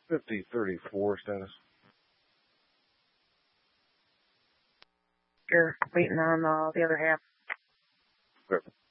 5034 status. You're waiting on the other half. Good.